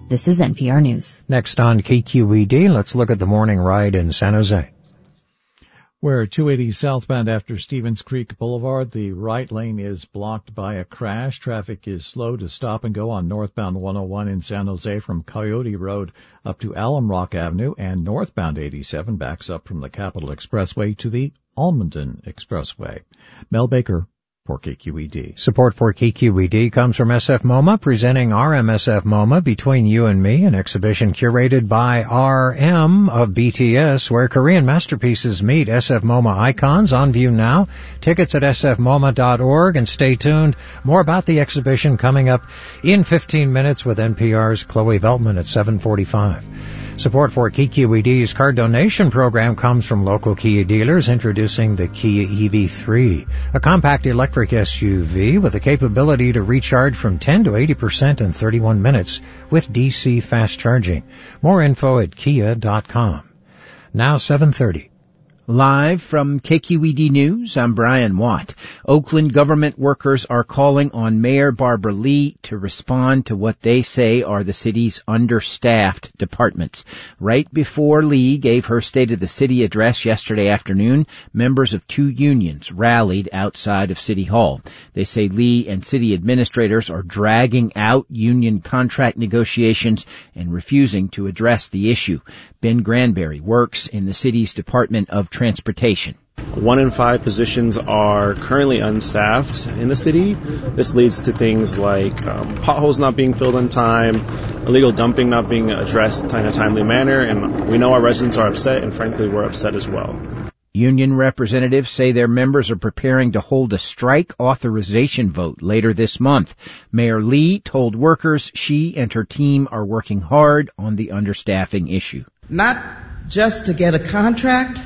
This is NPR News. Next on KQED, let's look at the morning ride in San Jose. Where 280 southbound after Stevens Creek Boulevard, the right lane is blocked by a crash. Traffic is slow to stop and go on northbound 101 in San Jose from Coyote Road up to Alum Rock Avenue, and northbound 87 backs up from the Capitol Expressway to the Almaden Expressway. Mel Baker for KQED. Support for KQED comes from SF MoMA, presenting RMSF MoMA Between You and Me, an exhibition curated by RM of BTS, where Korean masterpieces meet SF MoMA icons. On view now. Tickets at sfmoma.org, and stay tuned. More about the exhibition coming up in 15 minutes with NPR's Chloe Veltman at 7:45. Support for KQED's card donation program comes from local Kia dealers, introducing the Kia EV3, a compact electric SUV with the capability to recharge from 10 to 80% in 31 minutes with DC fast charging. More info at kia.com. Now 7:30. Live from KQED News, I'm Brian Watt. Oakland government workers are calling on Mayor Barbara Lee to respond to what they say are the city's understaffed departments. Right before Lee gave her State of the City address yesterday afternoon, members of two unions rallied outside of City Hall. They say Lee and city administrators are dragging out union contract negotiations and refusing to address the issue. Ben Granberry works in the city's Department of Transportation. 1 in 5 positions are currently unstaffed in the city. This leads to things like potholes not being filled on time, illegal dumping not being addressed in a timely manner, and we know our residents are upset, and frankly, we're upset as well. Union representatives say their members are preparing to hold a strike authorization vote later this month. Mayor Lee told workers she and her team are working hard on the understaffing issue. Not just to get a contract,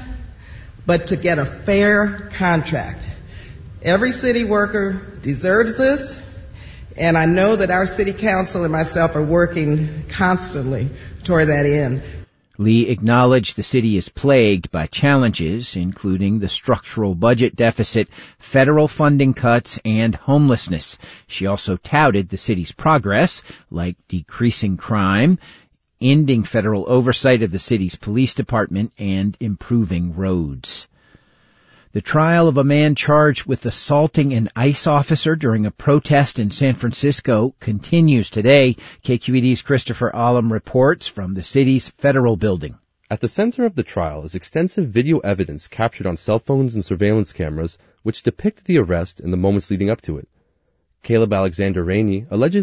but to get a fair contract. Every city worker deserves this, and I know that our city council and myself are working constantly toward that end. Lee acknowledged the city is plagued by challenges, including the structural budget deficit, federal funding cuts, and homelessness. She also touted the city's progress, like decreasing crime, ending federal oversight of the city's police department, and improving roads. The trial of a man charged with assaulting an ICE officer during a protest in San Francisco continues today. KQED's Christopher Alam reports from the city's federal building. At the center of the trial is extensive video evidence captured on cell phones and surveillance cameras, which depict the arrest and the moments leading up to it. Caleb Alexander Rainey allegedly